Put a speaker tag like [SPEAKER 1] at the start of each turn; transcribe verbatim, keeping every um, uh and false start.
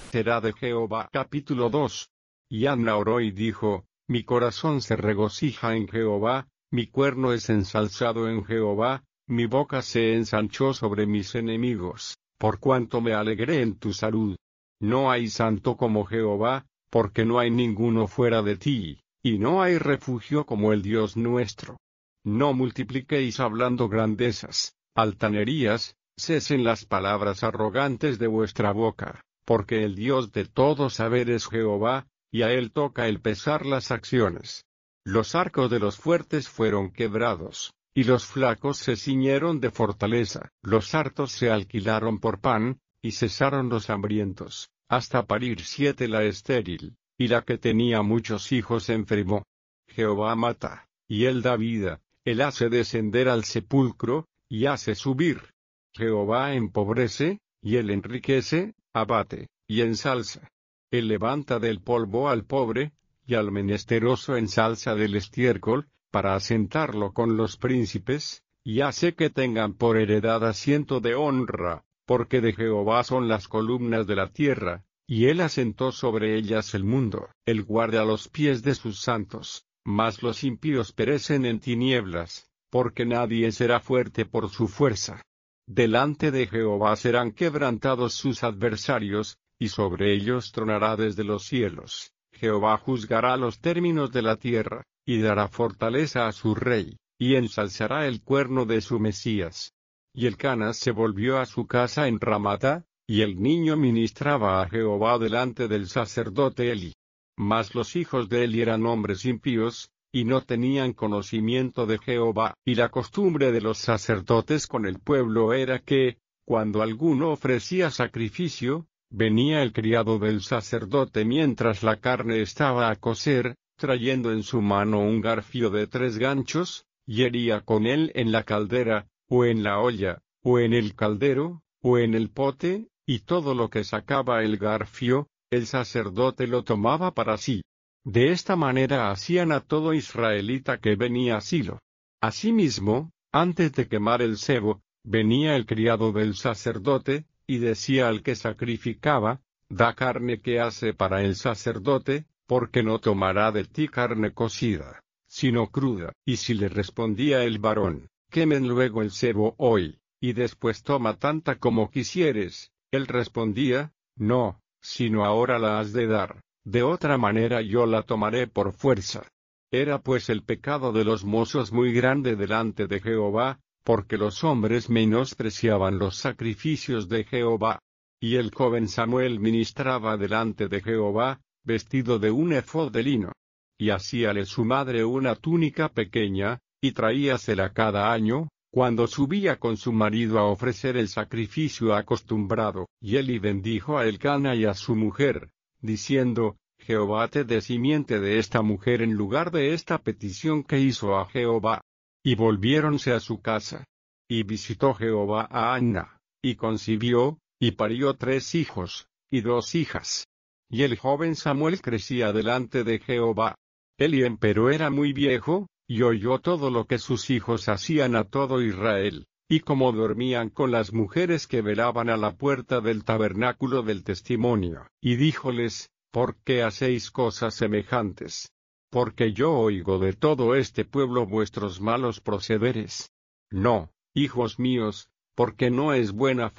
[SPEAKER 1] será de Jehová. Capítulo dos. Y Anna oró y dijo, mi corazón se regocija en Jehová, mi cuerno es ensalzado en Jehová, mi boca se ensanchó sobre mis enemigos, por cuanto me alegré en tu salud. No hay santo como Jehová, porque no hay ninguno fuera de ti, y no hay refugio como el Dios nuestro. No multipliquéis hablando grandezas, altanerías, cesen las palabras arrogantes de vuestra boca, porque el Dios de todo saber es Jehová, y a él toca el pesar las acciones. Los arcos de los fuertes fueron quebrados, y los flacos se ciñeron de fortaleza. Los hartos se alquilaron por pan, y cesaron los hambrientos, hasta parir siete la estéril, y la que tenía muchos hijos enfermó. Jehová mata, y él da vida, él hace descender al sepulcro, y hace subir. Jehová empobrece, y él enriquece, abate, y ensalza. Él levanta del polvo al pobre, y al menesteroso ensalza del estiércol, para asentarlo con los príncipes, y hace que tengan por heredad asiento de honra, porque de Jehová son las columnas de la tierra, y él asentó sobre ellas el mundo. Él guarda los pies de sus santos, mas los impíos perecen en tinieblas, porque nadie será fuerte por su fuerza. Delante de Jehová serán quebrantados sus adversarios, y sobre ellos tronará desde los cielos. Jehová juzgará los términos de la tierra, y dará fortaleza a su rey, y ensalzará el cuerno de su Mesías. Y Elcana se volvió a su casa en Ramata, y el niño ministraba a Jehová delante del sacerdote Eli. Mas los hijos de Eli eran hombres impíos, y no tenían conocimiento de Jehová. Y la costumbre de los sacerdotes con el pueblo era que, cuando alguno ofrecía sacrificio, venía el criado del sacerdote mientras la carne estaba a cocer, trayendo en su mano un garfio de tres ganchos, y hería con él en la caldera, o en la olla, o en el caldero, o en el pote, y todo lo que sacaba el garfio, el sacerdote lo tomaba para sí. De esta manera hacían a todo israelita que venía a Silo. Asimismo, antes de quemar el sebo, venía el criado del sacerdote, y decía al que sacrificaba, da carne que hace para el sacerdote, porque no tomará de ti carne cocida, sino cruda. Y si le respondía el varón, quemen luego el sebo hoy, y después toma tanta como quisieres, él respondía, no, sino ahora la has de dar, de otra manera yo la tomaré por fuerza. Era pues el pecado de los mozos muy grande delante de Jehová, porque los hombres menospreciaban los sacrificios de Jehová. Y el joven Samuel ministraba delante de Jehová, vestido de un efod de lino. Y hacíale su madre una túnica pequeña, y traíasela cada año, cuando subía con su marido a ofrecer el sacrificio acostumbrado. Y Eli bendijo a Elcana y a su mujer, diciendo, Jehová te dé simiente de esta mujer en lugar de esta petición que hizo a Jehová. Y volviéronse a su casa. Y visitó Jehová a Anna, y concibió, y parió tres hijos, y dos hijas. Y el joven Samuel crecía delante de Jehová. Eli empero era muy viejo, y oyó todo lo que sus hijos hacían a todo Israel, y cómo dormían con las mujeres que velaban a la puerta del tabernáculo del testimonio. Y díjoles, ¿por qué hacéis cosas semejantes? Porque yo oigo de todo este pueblo vuestros malos procederes. No, hijos míos, porque no es buena